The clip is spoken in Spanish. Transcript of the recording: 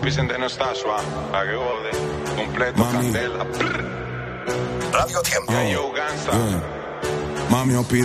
Vicente no está suave, a que jode, completo, Mami. candela. Radio Tiempo. Yo, Gansa. Mami, yo pido